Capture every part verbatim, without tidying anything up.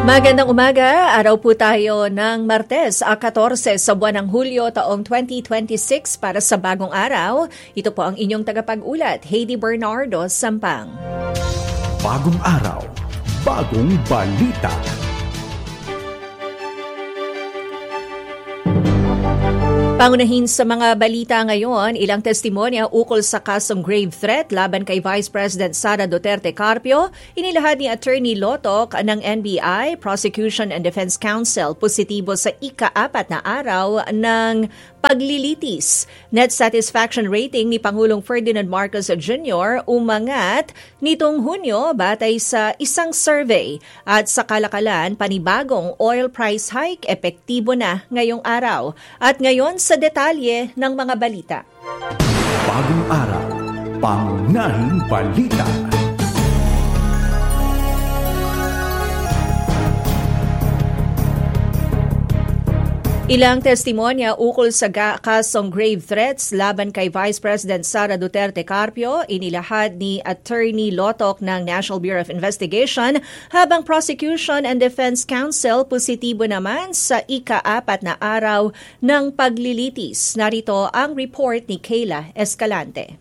Magandang umaga, araw po tayo ng Martes, fourteen sa buwan ng Hulyo taong twenty twenty-six para sa bagong araw. Ito po ang inyong tagapag-ulat, Heidi Bernardo Sampang. Bagong araw, bagong balita. Pangunahin sa mga balita ngayon, ilang testimonya ukol sa kasong grave threat laban kay Vice President Sara Duterte Carpio, inilahad ni Attorney Lotoc ng N B I, Prosecution and Defense Council, positibo sa ika-apat na araw ng paglilitis. Net satisfaction rating ni Pangulong Ferdinand Marcos Junior umangat nitong Hunyo batay sa isang survey. At sa kalakalan, panibagong oil price hike epektibo na ngayong araw. At ngayon sa detalye ng mga balita. Bagong araw, pangunahing balita. Ilang testimonya ukol sa kasong grave threats laban kay Vice President Sara Duterte Carpio inilahad ni Attorney Lotoc ng National Bureau of Investigation, habang Prosecution and Defense Council positibo naman sa ika-apat na araw ng paglilitis. Narito ang report ni Kayla Escalante.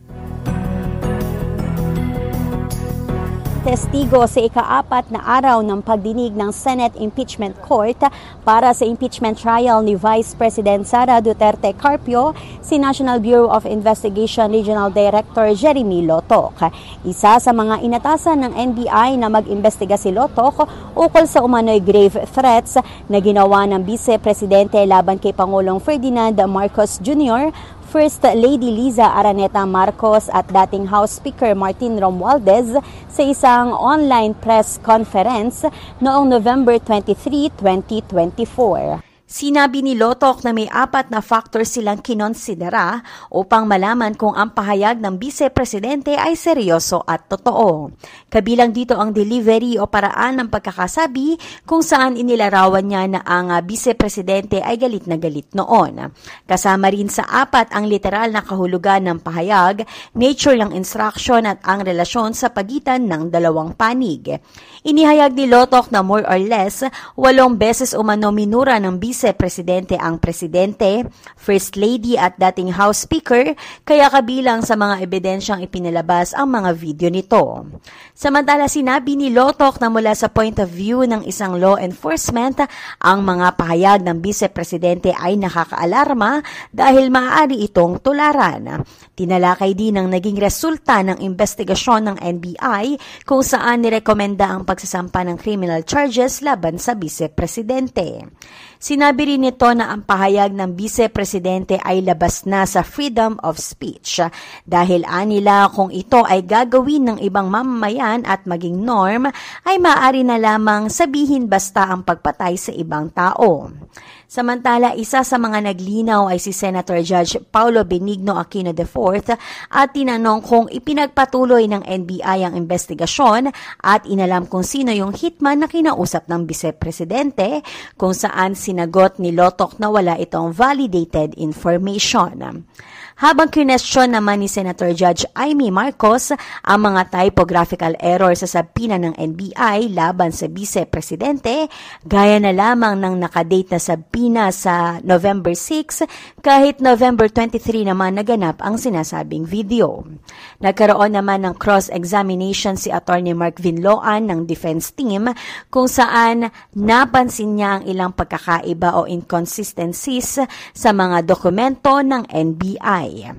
Testigo sa ika-apat na araw ng pagdinig ng Senate Impeachment Court para sa impeachment trial ni Vice President Sara Duterte Carpio, si National Bureau of Investigation Regional Director Jeremy Lotoc. Isa sa mga inatasan ng N B I na mag-imbestiga si Lotoc ukol sa umano'y grave threats na ginawa ng Vice Presidente laban kay Pangulong Ferdinand Marcos Junior, First Lady Liza Araneta Marcos at dating House Speaker Martin Romualdez sa isang online press conference noong November twenty-third, twenty twenty-four. Sinabi ni Lotoc na may apat na factors silang kinonsidera upang malaman kung ang pahayag ng Vice Presidente ay seryoso at totoo. Kabilang dito ang delivery o paraan ng pagkakasabi kung saan inilarawan niya na ang Vice Presidente ay galit na galit noon. Kasama rin sa apat ang literal na kahulugan ng pahayag, nature ng instruction at ang relasyon sa pagitan ng dalawang panig. Inihayag ni Lotoc na more or less, walong beses umano minura ng Vice Presidente ang Presidente, First Lady at dating House Speaker, kaya kabilang sa mga ebidensyang ipinalabas ang mga video nito. Samantala, sinabi ni Lotoc na mula sa point of view ng isang law enforcement, ang mga pahayag ng Vice Presidente ay nakakaalarma dahil maaari itong tularan. Tinalakay din ang naging resulta ng investigasyon ng N B I kung saan nirekomenda ang pagsasampa ng criminal charges laban sa Vice Presidente. Sinabi rin nito na ang pahayag ng Vice Presidente ay labas na sa freedom of speech dahil anila kung ito ay gagawin ng ibang mamamayan at maging norm ay maaari na lamang sabihin basta ang pagpatay sa ibang tao. Samantala, isa sa mga naglinaw ay si Senator Judge Paulo Benigno Aquino the fourth at tinanong kung ipinagpatuloy ng N B I ang investigasyon at inalam kung sino yung hitman na kinausap ng Vice Presidente, kung saan sinagot ni Lotoc na wala itong validated information. Habang kinestyon naman ni Senator Judge Amy Marcos ang mga typographical error sa sabina ng N B I laban sa Vice Presidente, gaya na lamang ng nakadate na sabina sa November sixth, kahit November twenty-third naman naganap ang sinasabing video. Nagkaroon naman ng cross-examination si Attorney Mark Vinloan ng defense team kung saan napansin niya ang ilang pagkakaiba o inconsistencies sa mga dokumento ng N B I.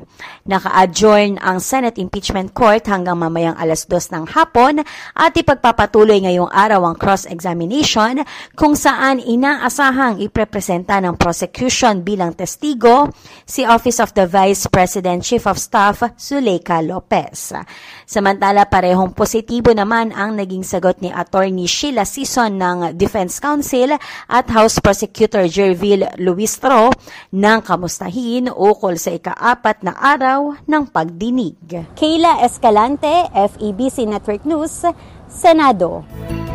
Naka-adjourn ang Senate Impeachment Court hanggang mamayang alas dos ng hapon at ipagpapatuloy ngayong araw ang cross-examination kung saan inaasahang iprepresenta ng prosecution bilang testigo si Office of the Vice President Chief of Staff Zuleika Lopez. Samantala, parehong positibo naman ang naging sagot ni Attorney Sheila Sison ng Defense Council at House Prosecutor Jervil Luistro ng kamustahin ukol sa ika-apat na araw ng pagdinig. Kayla Escalante, F E B C Network News, Senado.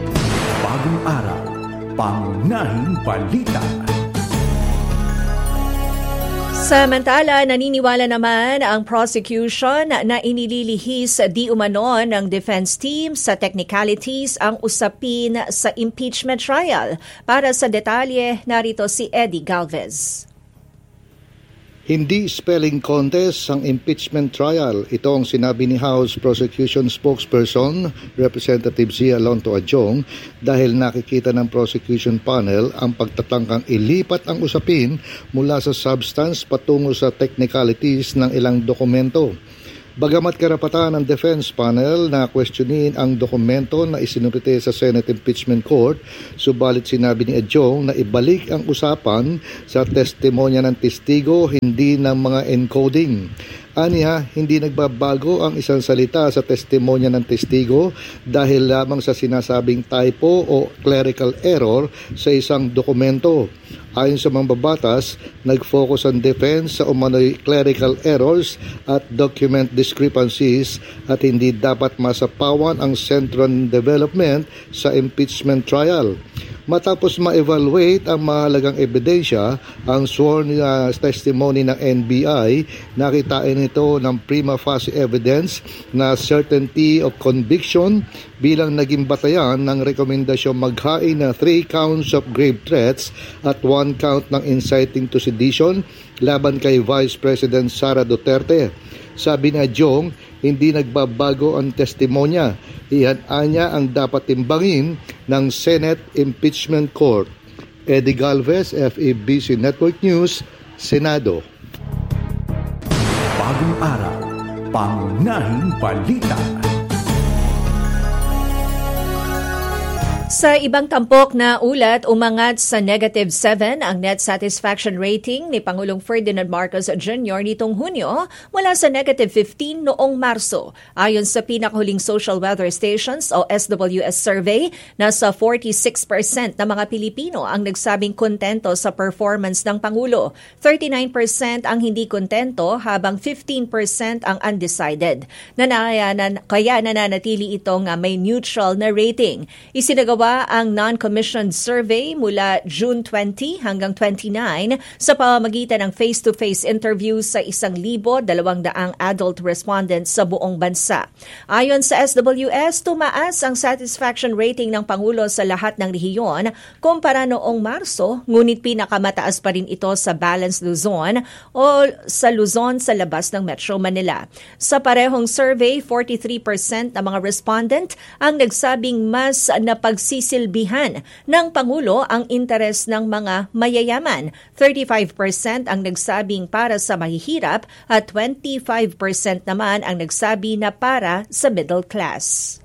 Bagong araw, pangunahing balita. Samantala, naniniwala naman ang prosecution na inililihis di umano ng defense team sa technicalities ang usapin sa impeachment trial. Para sa detalye, narito si Eddie Galvez. Hindi spelling contest ang impeachment trial. Ito ang sinabi ni House Prosecution Spokesperson Representative Zia Lonto Adjong dahil nakikita ng prosecution panel ang pagtatangkang ilipat ang usapin mula sa substance patungo sa technicalities ng ilang dokumento. Bagamat karapatan ng defense panel na questionin ang dokumento na isinumite sa Senate Impeachment Court, subalit sinabi ni Adjong na ibalik ang usapan sa testimonya ng testigo, hindi ng mga encoding. Aniya, hindi nagbabago ang isang salita sa testimonya ng testigo dahil lamang sa sinasabing typo o clerical error sa isang dokumento. Ayon sa mga babatas, nag-focus ang defense sa umano'y clerical errors at document discrepancies at hindi dapat masapawan ang central development sa impeachment trial. Matapos ma-evaluate ang mahalagang ebidensya, ang sworn uh, testimony ng N B I, nakitain ito ng prima facie evidence na certainty of conviction bilang naging batayan ng rekomendasyong maghain na three counts of grave threats at one count ng inciting to sedition laban kay Vice President Sara Duterte. Sabi ni Adjong, hindi nagbabago ang testimonya. Iyan-anya ang dapat timbangin ng Senate Impeachment Court. Eddie Galvez, F E B C Network News, Senado. Bagong araw, pangunahing balita. Sa ibang tampok na ulat, umangat sa negative seven ang net satisfaction rating ni Pangulong Ferdinand Marcos Junior nitong Hunyo mula sa negative fifteen noong Marso. Ayon sa pinakahuling Social Weather Stations o S W S survey, nasa forty-six percent na mga Pilipino ang nagsabing kontento sa performance ng Pangulo. thirty-nine percent ang hindi kontento habang fifteen percent ang undecided. Nanayanan, kaya nananatili itong may neutral na rating. Isinagawa ang non-commissioned survey mula June twenty hanggang twenty-nine sa pamamagitan ng face-to-face interviews sa isang libo dalawang daang adult respondents sa buong bansa. Ayon sa S W S, tumaas ang satisfaction rating ng Pangulo sa lahat ng rehiyon kumpara noong Marso, ngunit pinakamataas pa rin ito sa Balanced Luzon o sa Luzon sa labas ng Metro Manila. Sa parehong survey, forty-three percent ng mga respondent ang nagsabing mas napagsisilbihan ng Pangulo ang interes ng mga mayayaman. thirty-five percent ang nagsabing para sa mahihirap at twenty-five percent naman ang nagsabi na para sa middle class.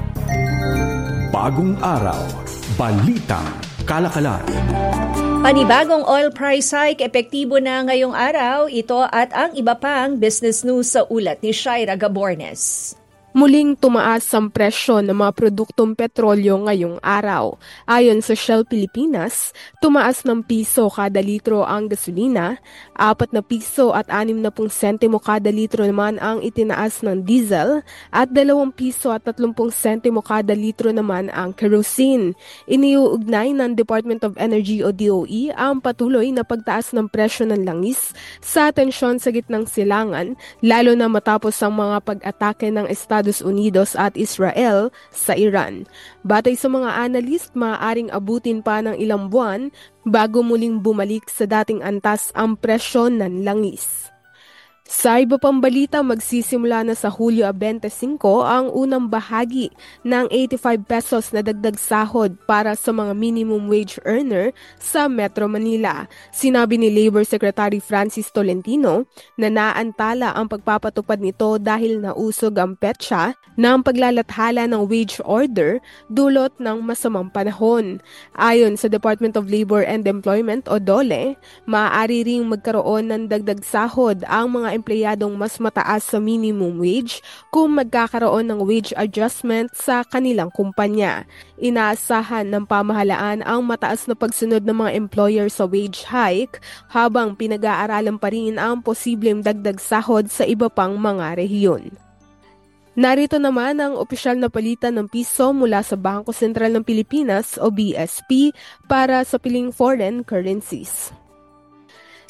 Bagong araw, balitang kalakalan. Panibagong oil price hike epektibo na ngayong araw. Ito at ang iba pang business news sa ulat ni Shaira Gabornes. Muling tumaas ang presyo ng mga produktong petrolyo ngayong araw. Ayon sa Shell Pilipinas, tumaas ng piso kada litro ang gasolina, apat na piso at anim na pung sentimo kada litro naman ang itinaas ng diesel, at dalawang piso at tatlumpung sentimo kada litro naman ang kerosene. Iniuugnay ng Department of Energy o D O E ang patuloy na pagtaas ng presyo ng langis sa tensyon sa gitnang silangan, lalo na matapos ang mga pag-atake ng Estados Unidos at Israel sa Iran. Batay sa mga analyst, maaaring abutin pa ng ilang buwan bago muling bumalik sa dating antas ang presyo ng langis. Sa iba pang balita, magsisimula na sa Hulyo twenty-five ang unang bahagi ng eighty-five pesos na dagdag sahod para sa mga minimum wage earner sa Metro Manila. Sinabi ni Labor Secretary Francis Tolentino na naantala ang pagpapatupad nito dahil nausog ang petsa ng paglalathala ng wage order dulot ng masamang panahon. Ayon sa Department of Labor and Employment o DOLE, maaari ring magkaroon ng dagdag sahod ang mga empleyadong mas mataas sa minimum wage kung magkakaroon ng wage adjustment sa kanilang kumpanya. Inaasahan ng pamahalaan ang mataas na pagsunod ng mga employer sa wage hike habang pinag-aaralan pa rin ang posibleng dagdag sahod sa iba pang mga rehiyon. Narito naman ang opisyal na palitan ng piso mula sa Bangko Sentral ng Pilipinas o B S P para sa piling foreign currencies.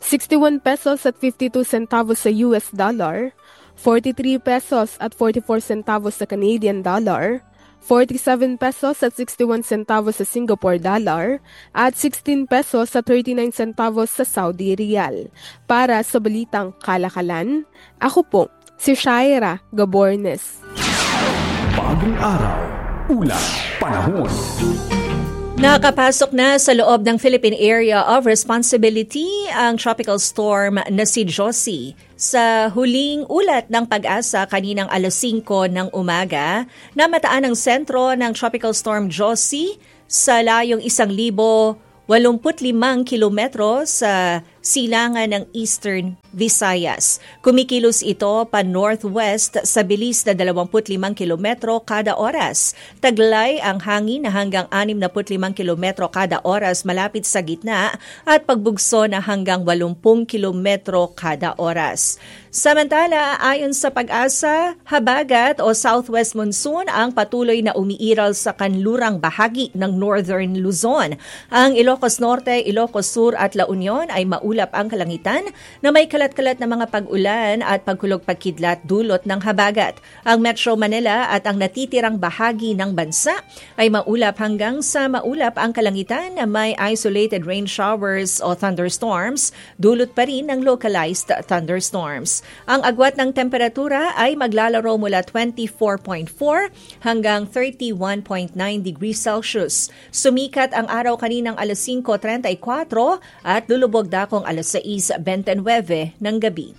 sixty-one pesos at fifty-two centavos sa U S dollar, forty-three pesos at forty-four centavos sa Canadian dollar, forty-seven pesos at sixty-one centavos sa Singapore dollar, at sixteen pesos at thirty-nine centavos sa Saudi Riyal. Para sa Balitang Kalakalan, ako po si Shaira Gabornes. Bagong araw, ulat, panahon. Nakapasok na sa loob ng Philippine Area of Responsibility ang tropical storm na si Josie. Sa huling ulat ng Pag-asa kaninang alas singko ng umaga, namataan ang sentro ng tropical storm Josie sa layong isang libo walumput limang kilometro sa silangan ng Eastern Visayas. Kumikilos ito pa northwest sa bilis na dalawampu't limang kilometro kada oras. Taglay ang hangin na hanggang anim na put limang kilometro kada oras malapit sa gitna at pagbugso na hanggang walumpung kilometro kada oras. Samantala, ayon sa Pag-asa, habagat o southwest monsoon ang patuloy na umiiral sa kanlurang bahagi ng northern Luzon. Ang Ilocos Norte, Ilocos Sur at La Union ay maulap ang kalangitan na may kalat-kalat na mga pag-ulan at pagkulog-pagkidlat dulot ng habagat. Ang Metro Manila at ang natitirang bahagi ng bansa ay maulap hanggang sa maulap ang kalangitan na may isolated rain showers o thunderstorms, dulot pa rin ng localized thunderstorms. Ang agwat ng temperatura ay maglalaro mula twenty-four point four hanggang thirty-one point nine degrees Celsius. Sumikat ang araw kaninang alas singko trentakuatro at lulubog dakong alas sais benteenwebe ng gabi.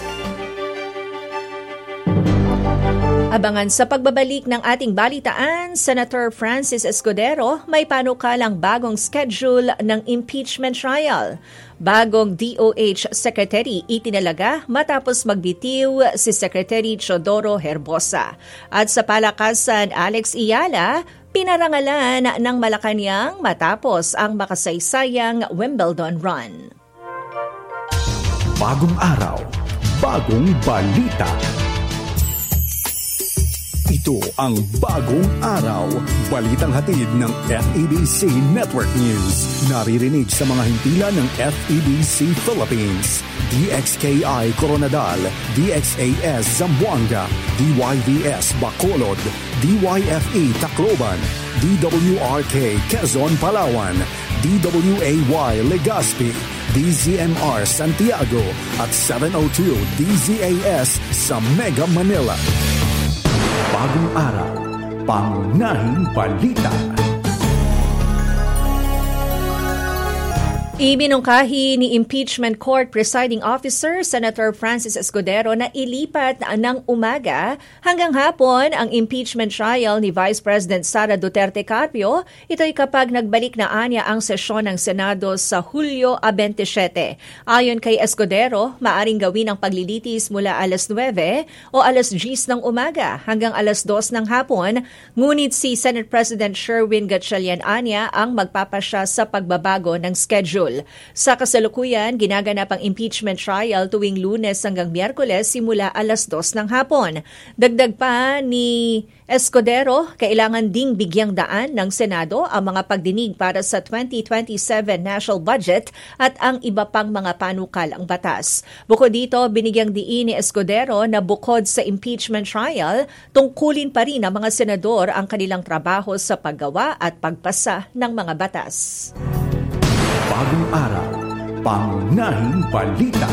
Abangan sa pagbabalik ng ating balitaan, Senator Francis Escudero may panukalang bagong schedule ng impeachment trial. Bagong D O H Secretary itinalaga matapos magbitiw si Secretary Teodoro Herbosa. At sa palakasan, Alex Iyala, pinarangalan ng Malacanang matapos ang makasaysayang Wimbledon run. Bagong araw, bagong balita. Ito ang Bagong Araw, balitang hatid ng F E B C Network News. Naririnig sa mga himpilan ng F E B C Philippines, D X K I Coronadal, D X A S Zamboanga, D Y V S Bacolod, D Y F E Tacloban, D W R K Quezon Palawan, D W A Y Legazpi, D Z M R Santiago at seven oh two D Z A S sa Mega Manila. Bagong araw, pangunahing balita. Ibinungkahi ni Impeachment Court Presiding Officer Senator Francis Escudero na ilipat ng umaga hanggang hapon ang impeachment trial ni Vice President Sara Duterte Carpio. Ito'y kapag nagbalik na anya ang sesyon ng Senado sa Hulyo twenty-seven. Ayon kay Escudero, maaring gawin ang paglilitis mula alas nuwebe o alas diyes ng umaga hanggang alas dos ng hapon, ngunit si Senate President Sherwin Gatchalian anya ang magpapasya sa pagbabago ng schedule. Sa kasalukuyan, ginaganap ang impeachment trial tuwing Lunes hanggang Miyerkules simula alas dos ng hapon. Dagdag pa ni Escudero, kailangan ding bigyang daan ng Senado ang mga pagdinig para sa twenty twenty-seven national budget at ang iba pang mga panukalang batas. Bukod dito, binigyang diin ni Escudero na bukod sa impeachment trial, tungkulin pa rin ng mga senador ang kanilang trabaho sa paggawa at pagpasa ng mga batas. Bagong araw, pangunahing balita.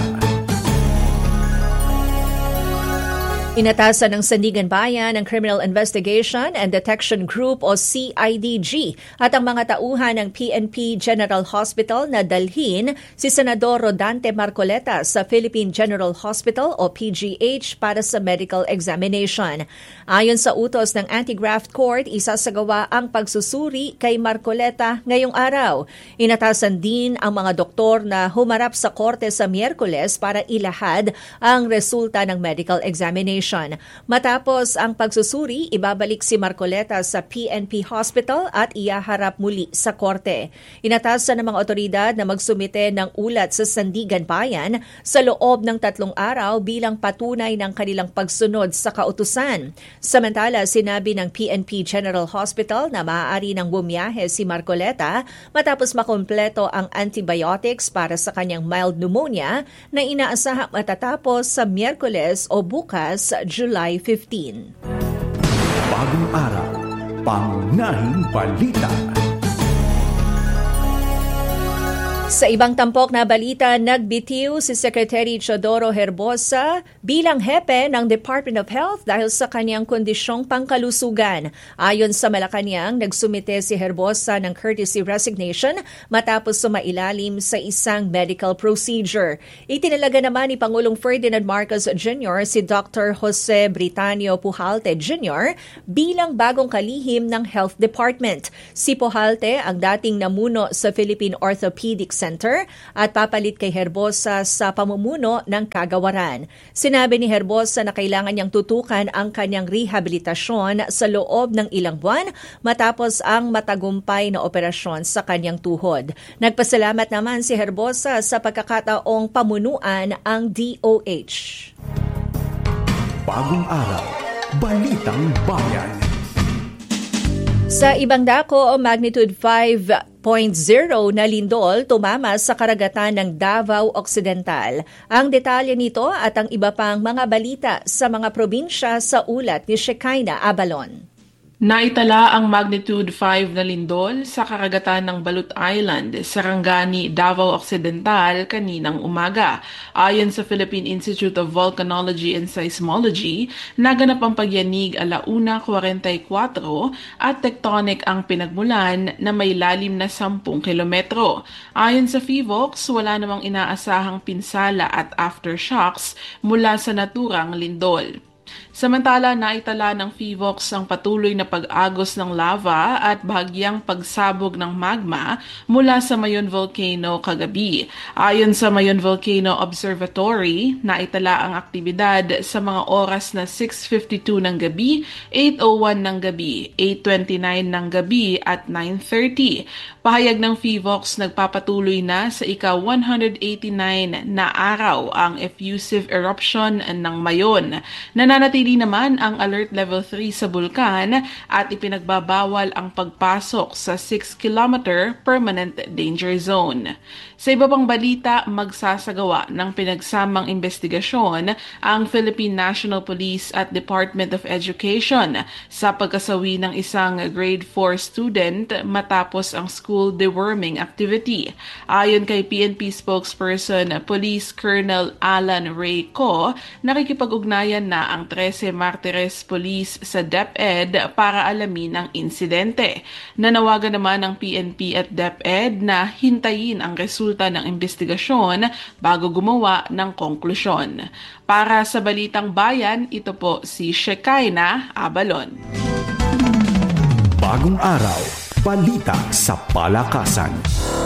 Inatasan ng Sandigan Bayan ang Criminal Investigation and Detection Group o C I D G at ang mga tauhan ng P N P General Hospital na dalhin si Senador Rodante Marcoleta sa Philippine General Hospital o P G H para sa medical examination. Ayon sa utos ng Anti-Graft Court, isasagawa ang pagsusuri kay Marcoleta ngayong araw. Inatasan din ang mga doktor na humarap sa korte sa Miyerkules para ilahad ang resulta ng medical examination. resignation. Matapos ang pagsusuri, ibabalik si Marcoleta sa P N P Hospital at iyaharap muli sa korte. Inatasan ng mga otoridad na magsumite ng ulat sa Sandigan Bayan sa loob ng tatlong araw bilang patunay ng kanilang pagsunod sa kautusan. Samantala, sinabi ng P N P General Hospital na maaari nang bumiyahe si Marcoleta matapos makumpleto ang antibiotics para sa kanyang mild pneumonia na inaasahang matatapos sa Miyerkules o bukas, July fifteenth. Bagong araw, pangunahing balita. Sa ibang tampok na balita, nagbitiw si Secretary Teodoro Herbosa bilang hepe ng Department of Health dahil sa kanyang kondisyong pangkalusugan. Ayon sa Malacanang, nagsumite si Herbosa ng courtesy resignation matapos sumailalim sa isang medical procedure. Itinalaga naman ni Pangulong Ferdinand Marcos Junior si Doctor Jose Britanio Pujalte Junior bilang bagong kalihim ng Health Department. Si Pujalte ang dating namuno sa Philippine Orthopedic Center at papalit kay Herbosa sa pamumuno ng kagawaran. Sinabi ni Herbosa na kailangan niyang tutukan ang kanyang rehabilitasyon sa loob ng ilang buwan matapos ang matagumpay na operasyon sa kanyang tuhod. Nagpasalamat naman si Herbosa sa pagkakataong pamunuan ang D O H. Bagong araw, Balitang Bayan. Sa ibang dako, magnitude five point zero na lindol tumama sa karagatan ng Davao Occidental. Ang detalye nito at ang iba pang mga balita sa mga probinsya sa ulat ni Shekinah Abalon. Naitala ang magnitude five na lindol sa karagatan ng Balut Island, Sarangani, Davao Occidental kaninang umaga. Ayon sa Philippine Institute of Volcanology and Seismology, naganap ang pagyanig alauna forty-four at tectonic ang pinagmulan na may lalim na ten kilometro. Ayon sa PHIVOLCS, wala namang inaasahang pinsala at aftershocks mula sa naturang lindol. Samantala, naitala ng PHIVOLCS ang patuloy na pag-agos ng lava at bahagyang pagsabog ng magma mula sa Mayon Volcano kagabi. Ayon sa Mayon Volcano Observatory, naitala ang aktibidad sa mga oras na six fifty-two ng gabi, eight oh one ng gabi, eight twenty-nine ng gabi at nine thirty. Pahayag ng PHIVOLCS, nagpapatuloy na sa ika one hundred eighty-nine na araw ang effusive eruption ng Mayon. Nananatili naman ang Alert Level three sa bulkan at ipinagbabawal ang pagpasok sa six kilometer permanent danger zone. Sa iba pang balita, magsasagawa ng pinagsamang investigasyon ang Philippine National Police at Department of Education sa pagkasawi ng isang grade four student matapos ang school deworming activity. Ayon kay P N P spokesperson Police Colonel Alan Ray Co, nakikipag-ugnayan na ang thirteen Martires Police sa DepEd para alamin ang insidente. Nanawagan naman ng P N P at DepEd na hintayin ang resulta ng investigasyon bago gumawa ng konklusyon. Para sa Balitang Bayan, ito po si Shekinah Abalon. Bagong araw, balita sa palakasan.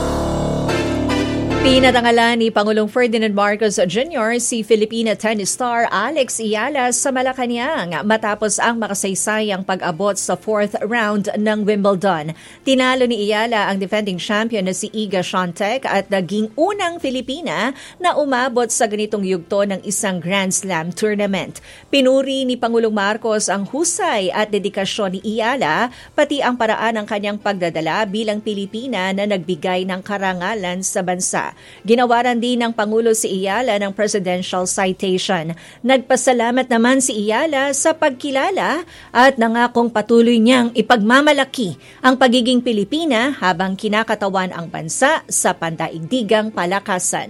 Pinatangalan ni Pangulong Ferdinand Marcos Junior si Filipina tennis star Alex Iyala sa Malacanang matapos ang makasaysayang pag-abot sa fourth round ng Wimbledon. Tinalo ni Iyala ang defending champion na si Iga Swiatek at naging unang Filipina na umabot sa ganitong yugto ng isang Grand Slam tournament. Pinuri ni Pangulong Marcos ang husay at dedikasyon ni Iyala, pati ang paraan ng kanyang pagdadala bilang Pilipina na nagbigay ng karangalan sa bansa. Ginawaran din ng Pangulo si Iyala ng Presidential Citation. Nagpasalamat naman si Iyala sa pagkilala at nangakong patuloy niyang ipagmamalaki ang pagiging Pilipina habang kinakatawan ang bansa sa pandaigdigang palakasan.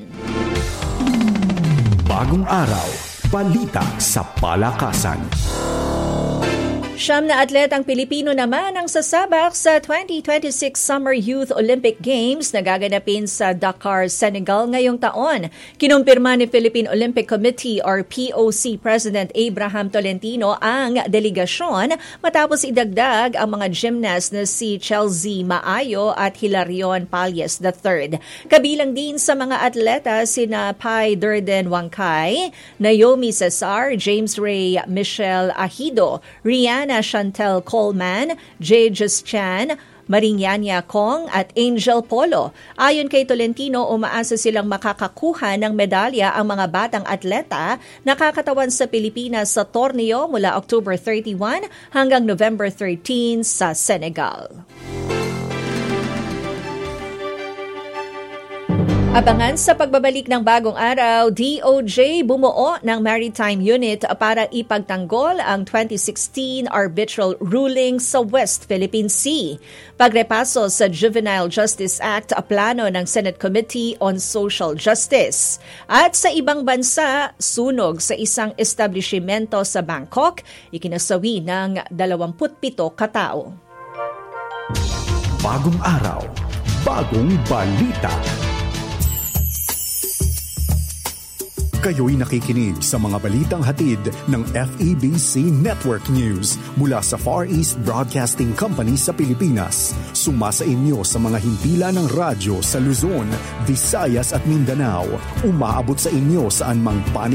Bagong araw, balita sa palakasan. Siyam na atletang Pilipino naman ang sasabak sa twenty twenty-six Summer Youth Olympic Games na gaganapin sa Dakar, Senegal ngayong taon. Kinumpirma ni Philippine Olympic Committee or P O C President Abraham Tolentino ang delegasyon matapos idagdag ang mga gymnast na si Chelsea Maayo at Hilarion Palles the third. Kabilang din sa mga atleta sina Pai Durden Wangkay, Naomi Cesar, James Ray Michelle Ahido, Rihanna Chantel Coleman, Jay Justian, Marinyanya Kong at Angel Polo. Ayon kay Tolentino, umaasa silang makakakuha ng medalya ang mga batang atleta na kakatawan sa Pilipinas sa torneo mula October thirty-one hanggang November thirteen sa Senegal. Abangan sa pagbabalik ng bagong araw, D O J bumuo ng Maritime Unit para ipagtanggol ang twenty sixteen arbitral ruling sa West Philippine Sea. Pagrepaso sa Juvenile Justice Act, plano ng Senate Committee on Social Justice. At sa ibang bansa, sunog sa isang establishmento sa Bangkok, ikinasawi ng twenty-seven katao. Bagong araw, bagong balita. Kayo'y nakikinig sa mga balitang hatid ng F E B C Network News mula sa Far East Broadcasting Company sa Pilipinas. Sumasa inyo sa mga himpilan ng radyo sa Luzon, Visayas at Mindanao. Umaabot sa inyo saan mang panig